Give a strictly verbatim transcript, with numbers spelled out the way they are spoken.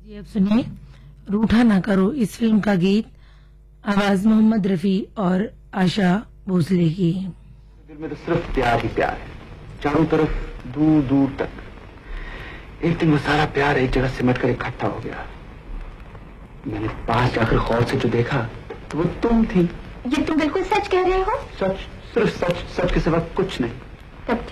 जी अब सुनिए रूठा ना करो इस फिल्म का गीत, आवाज मोहम्मद रफी और आशा भोसले की। दिल में तो सिर्फ प्यार ही प्यार है, चारों तरफ दूर दूर तक। एक दिन वो सारा प्यार एक जगह सिमट कर इकट्ठा हो गया। मैंने पास जाकर गौर से जो देखा तो वो तुम थी। ये तुम बिल्कुल सच कह रहे हो? सच, सिर्फ सच, सच के सिवा कुछ नहीं। तब